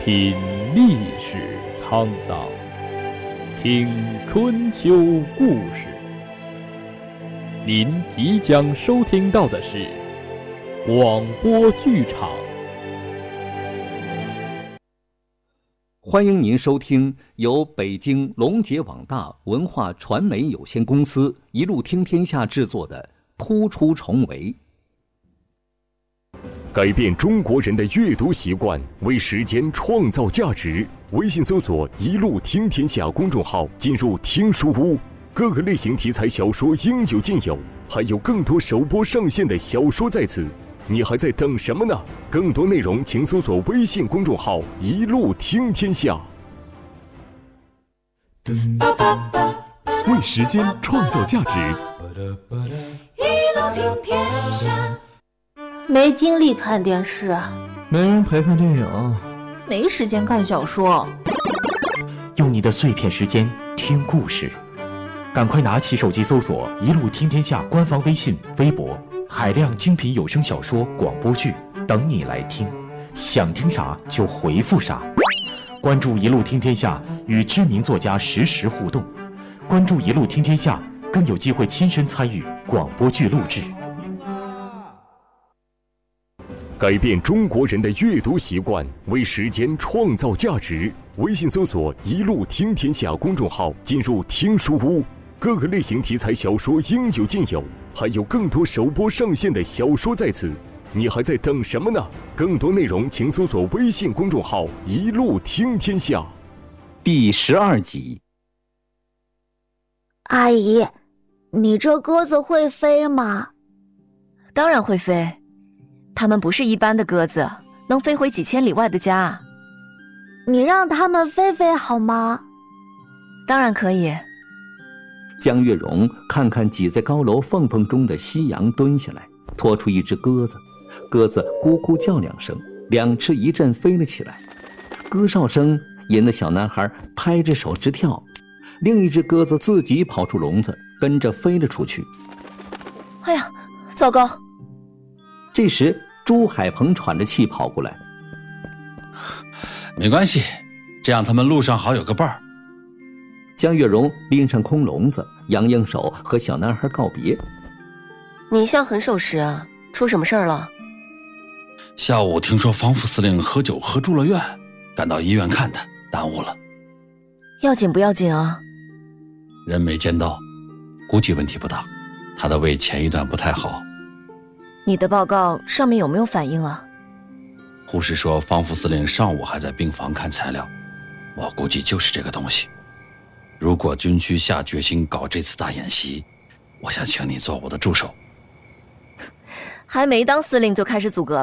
品历史沧桑，听春秋故事。您即将收听到的是广播剧场。 欢迎您收听由北京龙杰网大文化传媒有限公司一路听天下制作的《突出重围》。 改变中国人的阅读习惯，为时间创造价值。微信搜索“一路听天下”公众号，进入听书屋，各个类型题材小说应有尽有，还有更多首播上线的小说在此。你还在等什么呢？更多内容请搜索微信公众号“一路听天下”。为时间创造价值， 一路听天下。 没精力看电视， 没人陪看电影， 没时间看小说。 用你的碎片时间听故事，赶快拿起手机搜索“一路听天下”官方微信、微博，海量精品有声小说、广播剧等你来听。想听啥就回复啥。关注“一路听天下”，与知名作家实时互动。关注“一路听天下”，更有机会亲身参与广播剧录制。 改变中国人的阅读习惯，为时间创造价值。微信搜索“一路听天下”公众号，进入听书屋，各个类型题材小说应有尽有，还有更多首播上线的小说在此。你还在等什么呢？更多内容请搜索微信公众号“一路听天下”。 第12集。 阿姨，你这鸽子会飞吗？ 当然会飞，它们不是一般的鸽子，能飞回几千里外的家。 你让它们飞飞好吗？ 当然可以。 江月容看看挤在高楼缝缝中的夕阳，蹲下来拖出一只鸽子，鸽子咕咕叫2声，两翅一阵飞了起来，歌哨声引得小男孩拍着手直跳。另一只鸽子自己跑出笼子，跟着飞了出去。 哎呀，糟糕！ 这时朱海鹏喘着气跑过来。 没关系，这样他们路上好有个伴儿。 江月容拎上空笼子，扬扬手和小男孩告别。 你一向很守时啊，出什么事儿了？ 下午听说方副司令喝酒喝住了院，赶到医院看他，耽误了。 要紧不要紧啊？ 人没见到，估计问题不大，他的胃前一段不太好。 你的报告上面有没有反应啊？ 护士说方副司令上午还在病房看材料，我估计就是这个东西。如果军区下决心搞这次大演习，我想请你做我的助手。 还没当司令就开始阻隔了。